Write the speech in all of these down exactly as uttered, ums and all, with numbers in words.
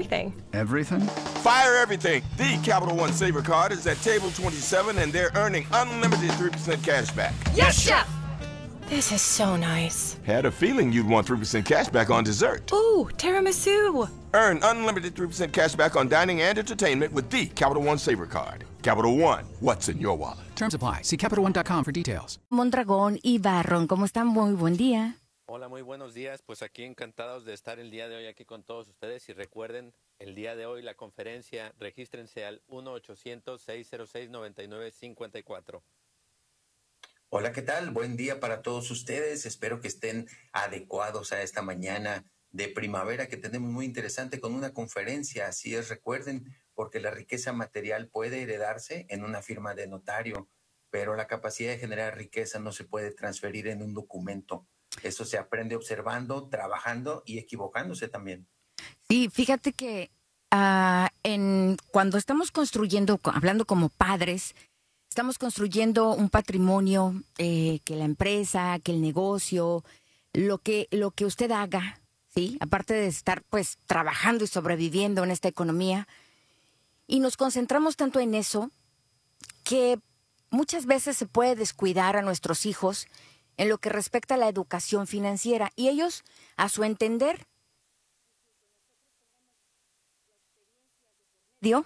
everything. Everything? Fire everything. The Capital One Saver Card is at table twenty-seven, and they're earning unlimited three percent cash back. Yes, Chef! This is so nice. Had a feeling you'd want three percent cash back on dessert. Ooh, tiramisu. Earn unlimited three percent cash back on dining and entertainment with the Capital One Saver Card. Capital One, what's in your wallet? Terms apply. See Capital One dot com for details. Mondragón y Barron, ¿cómo están? Muy buen día. Hola, muy buenos días. Pues aquí encantados de estar el día de hoy aquí con todos ustedes. Y recuerden, el día de hoy la conferencia, regístrense al uno ochocientos, seiscientos seis, noventa y nueve cincuenta y cuatro. Hola, ¿qué tal? Buen día para todos ustedes. Espero que estén adecuados a esta mañana de primavera que tenemos muy interesante con una conferencia. Así es, recuerden, porque la riqueza material puede heredarse en una firma de notario, pero la capacidad de generar riqueza no se puede transferir en un documento. Eso se aprende observando, trabajando y equivocándose también. Sí, fíjate que uh, en, cuando estamos construyendo, hablando como padres, estamos construyendo un patrimonio, eh, que la empresa, que el negocio, lo que, lo que usted haga, ¿sí? Aparte de estar pues trabajando y sobreviviendo en esta economía, y nos concentramos tanto en eso que muchas veces se puede descuidar a nuestros hijos en lo que respecta a la educación financiera. Y ellos, a su entender, ¿dio?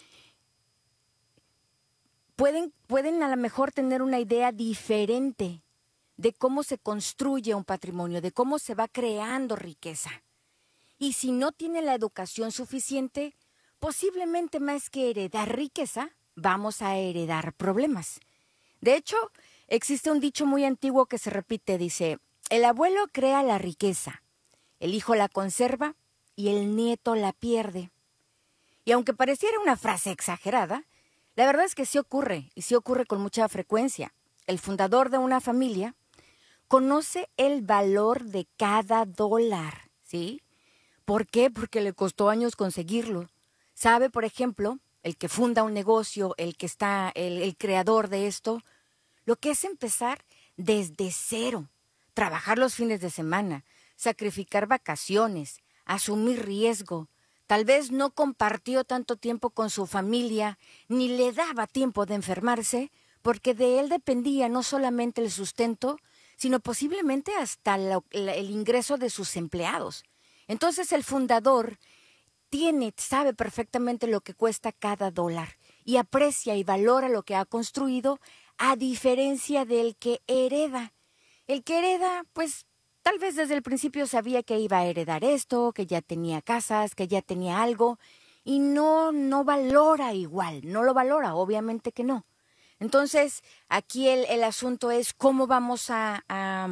Pueden, pueden a lo mejor tener una idea diferente de cómo se construye un patrimonio, de cómo se va creando riqueza. Y si no tiene la educación suficiente, posiblemente más que heredar riqueza, vamos a heredar problemas. De hecho, existe un dicho muy antiguo que se repite, dice, el abuelo crea la riqueza, el hijo la conserva y el nieto la pierde. Y aunque pareciera una frase exagerada, la verdad es que sí ocurre, y sí ocurre con mucha frecuencia. El fundador de una familia conoce el valor de cada dólar, ¿sí? ¿Por qué? Porque le costó años conseguirlo. Sabe, por ejemplo, el que funda un negocio, el que está, el, el creador de esto, lo que es empezar desde cero, trabajar los fines de semana, sacrificar vacaciones, asumir riesgo. Tal vez no compartió tanto tiempo con su familia, ni le daba tiempo de enfermarse, porque de él dependía no solamente el sustento, sino posiblemente hasta la, la, el ingreso de sus empleados. Entonces el fundador tiene, sabe perfectamente lo que cuesta cada dólar y aprecia y valora lo que ha construido, a diferencia del que hereda. El que hereda, pues, tal vez desde el principio sabía que iba a heredar esto, que ya tenía casas, que ya tenía algo, y no, no valora igual, no lo valora, obviamente que no. Entonces, aquí el, el asunto es cómo vamos a, a,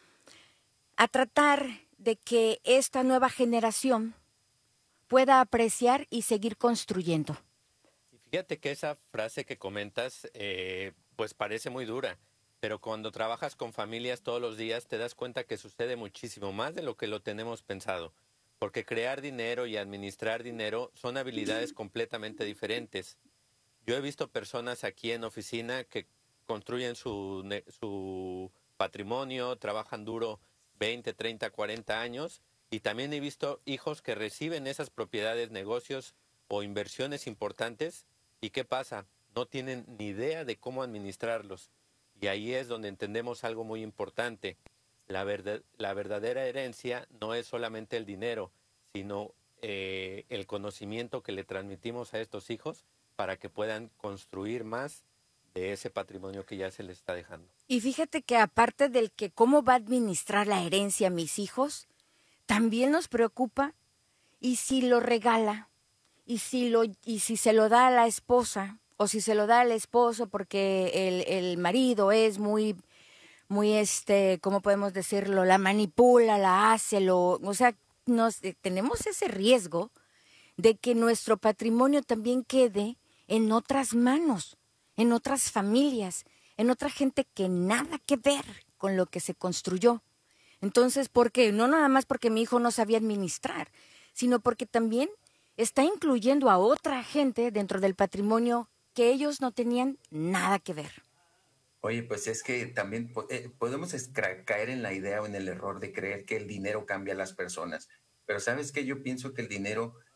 a tratar de que esta nueva generación pueda apreciar y seguir construyendo. Fíjate que esa frase que comentas, eh, pues parece muy dura, pero cuando trabajas con familias todos los días te das cuenta que sucede muchísimo más de lo que lo tenemos pensado, porque crear dinero y administrar dinero son habilidades completamente diferentes. Yo he visto personas aquí en oficina que construyen su, su patrimonio, trabajan duro veinte, treinta, cuarenta años, y también he visto hijos que reciben esas propiedades, negocios o inversiones importantes, ¿y qué pasa? No tienen ni idea de cómo administrarlos. Y ahí es donde entendemos algo muy importante. La, verdad, la verdadera herencia no es solamente el dinero, sino eh, el conocimiento que le transmitimos a estos hijos para que puedan construir más de ese patrimonio que ya se les está dejando. Y fíjate que aparte del que cómo va a administrar la herencia a mis hijos, también nos preocupa y si lo regala, y si, lo, y si se lo da a la esposa, o si se lo da al esposo porque el, el marido es muy, muy, este, ¿cómo podemos decirlo? La manipula, la hace, lo, o sea, nos, eh, tenemos ese riesgo de que nuestro patrimonio también quede en otras manos, en otras familias, en otra gente que nada que ver con lo que se construyó. Entonces, ¿por qué? No nada más porque mi hijo no sabía administrar, sino porque también está incluyendo a otra gente dentro del patrimonio que ellos no tenían nada que ver. Oye, pues es que también eh, podemos caer en la idea o en el error de creer que el dinero cambia a las personas. Pero ¿sabes qué? Yo pienso que el dinero